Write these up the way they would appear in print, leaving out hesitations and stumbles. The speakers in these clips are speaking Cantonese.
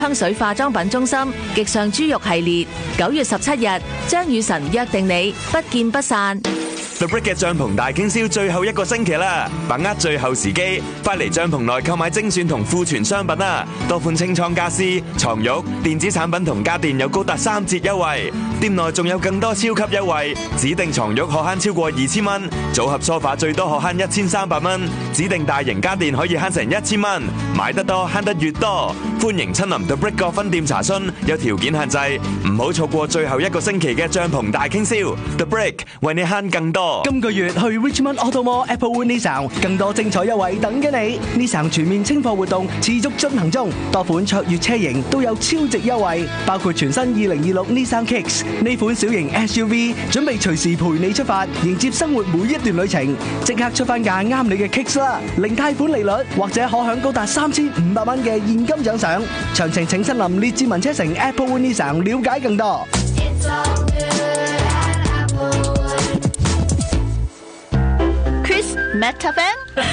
香水化妝品中心極上豬肉系列9月17日將與神約定你不見不散。 The Brick 嘅帳篷大傾銷最後一個星期啦，把握最後時機，快嚟帳篷內購買精選同庫存商品啦！多款清倉家私、床褥、電子產品同家電有高達3折優惠，店內仲有更多超級優惠，指定床褥可慳超過2000蚊，組合梳化最多可慳1300蚊，指定大型家電可以慳成1000蚊，買得多慳得越多，歡迎親臨 The Brick 各分店查詢，有條件限制，唔好錯過最後一個星期嘅帳篷大傾銷 ，The Brick 為你慳更多。 今個月去 Richmond Auto Mall Applewood Nissan，更多精彩優惠等緊你。Nissan 全面清貨活動持續進行中，多款卓越車型都有超值優惠，包括全新2026 Nissan Kicks 呢款小型 SUV， 準備隨時陪你出發，迎接生活每一段旅程。即刻出翻架啱你嘅 Kicks 啦，零貸款利率或者可享高達3500蚊嘅現金獎賞。詳情請親臨列治文車城 Applewood Nissan 了解更多。 Metafan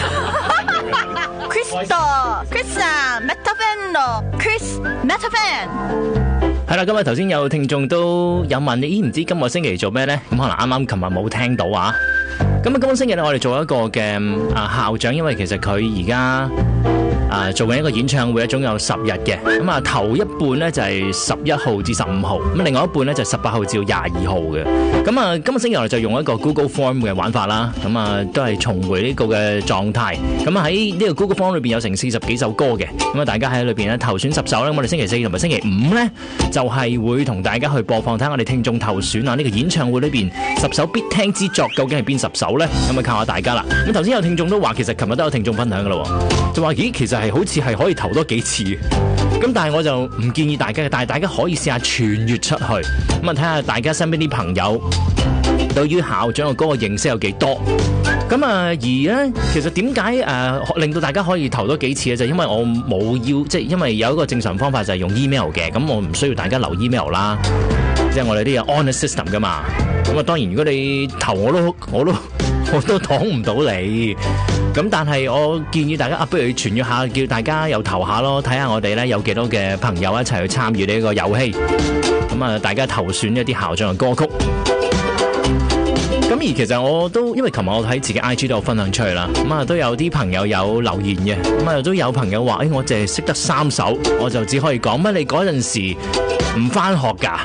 Chris 啊 Chris Metafan 係啦，今日頭先有聽眾都有問你，唔知今個星期做咩呢？咁可能啱啱琴日冇聽到啊。咁啊，今個星期咧，我哋做一個嘅校長，因為其實佢而家做緊一個演唱會，總有10日嘅。咁啊，頭一半呢就係11號至15號，咁另外一半呢就18號至22號嘅。咁啊，今個星期我哋就用一個 Google Form 嘅玩法啦。咁啊，都係重回呢個嘅狀態。咁啊，喺呢個 Google Form 裏邊有成40幾首歌嘅。咁啊，大家喺裏邊咧投選10首咧。我哋星期4同埋星期5呢，就係會同大家去播放，睇下我哋聽眾投選啊呢個演唱會裏邊10首必聽之作究竟係邊10首呢？咁啊，靠下大家啦。咁頭先有聽眾都話，其實琴日都有聽眾分享噶啦，就話咦，其實係好似係可以投多幾次嘅。咁但係我就唔建議大家嘅，但係大家可以試下傳閱出去，咁啊睇下大家身邊啲朋友對於校長嘅歌嘅認識有幾多。咁啊而咧，其實點解令到大家可以投多幾次咧？就因為我冇要，即係因為有一個正常方法就係用 email 嘅，咁我唔需要大家留 email 啦。即係我哋啲有 honest system 噶嘛。咁啊當然如果你投我都擋唔到你，咁但係我建議大家不如傳閱下，叫大家又投下咯，睇下我哋咧有幾多嘅朋友一齊去參與呢個遊戲。咁啊，大家投選一啲校長嘅歌曲。咁而其實我都因為琴日我喺自己 IG 都有分享出去啦，咁啊都有啲朋友有留言嘅，咁啊都有朋友話，我淨係識得3首，我就只可以講乜你嗰陣時唔返學㗎。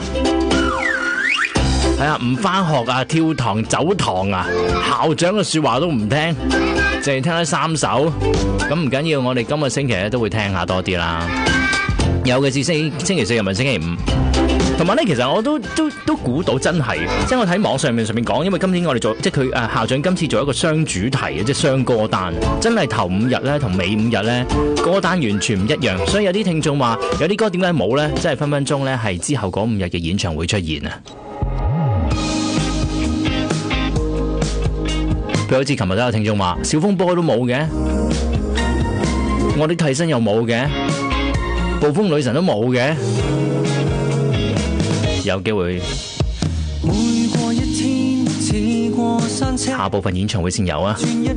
係啊，唔返學啊，跳堂走堂啊，校長嘅說話都唔聽，淨係聽咗3首，咁唔緊要，我哋今個星期咧都會聽下多啲啦。尤其是星期4同埋星期5，同埋咧，其實我都估到真係，即係我睇網上面講，因為今年我哋做，即係佢校長今次做一個雙主題嘅，即係雙歌單，真係頭5日咧同尾5日咧歌單完全唔一樣，所以有啲聽眾話有啲歌點解冇咧？即係分分鐘咧係之後嗰5日嘅演唱會出現啊！佢好似琴日都有聽眾話小風波都冇嘅，我啲替身又冇嘅，暴風女神都冇嘅，有機會下部分演唱會先有啊。